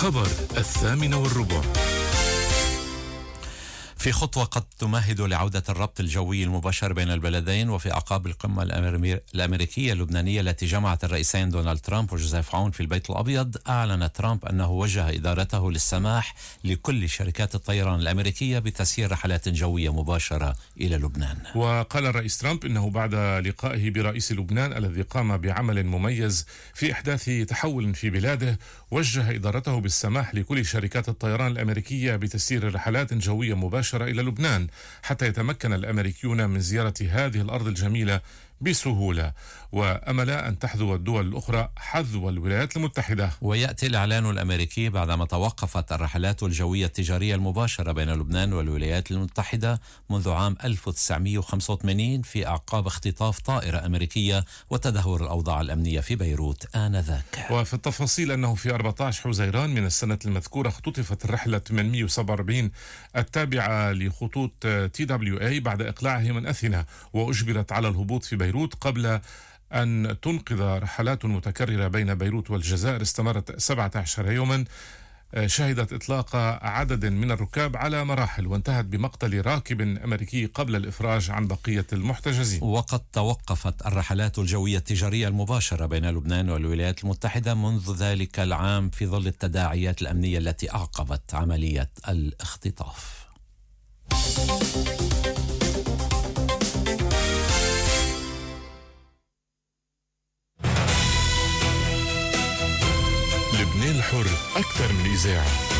خبر 8:15. في خطوة قد تمهد لعودة الربط الجوي المباشر بين البلدين، وفي أعقاب القمة الأمريكية اللبنانية التي جمعت الرئيسين دونالد ترامب وجوزيف عون في البيت الأبيض، أعلن ترامب أنه وجه إدارته للسماح لكل شركات الطيران الأمريكية بتسيير رحلات جوية مباشرة إلى لبنان. وقال الرئيس ترامب إنه بعد لقائه برئيس لبنان الذي قام بعمل مميز في إحداث تحول في بلاده، وجه إدارته بالسماح لكل شركات الطيران الأمريكية بتسيير رحلات جوية مباشرة إلى لبنان حتى يتمكن الأمريكيون من زيارة هذه الأرض الجميلة بسهولة، وأمل أن تحذو الدول الأخرى حذو الولايات المتحدة. ويأتي الإعلان الأمريكي بعدما توقفت الرحلات الجوية التجارية المباشرة بين لبنان والولايات المتحدة منذ عام 1985 في أعقاب اختطاف طائرة أمريكية وتدهور الأوضاع الأمنية في بيروت آنذاك. وفي التفاصيل أنه في 14 حزيران من السنة المذكورة اختطفت الرحلة 847 التابعة لخطوط TWA بعد إقلاعه من أثينا، وأجبرت على الهبوط في بيروت قبل أن تنقذ رحلات متكررة بين بيروت والجزائر استمرت 17 يوما، شهدت إطلاق عدد من الركاب على مراحل وانتهت بمقتل راكب أمريكي قبل الإفراج عن بقية المحتجزين. وقد توقفت الرحلات الجوية التجارية المباشرة بين لبنان والولايات المتحدة منذ ذلك العام في ظل التداعيات الأمنية التي أعقبت عملية الاختطاف. لبنان الحر أكثر من إذاعة.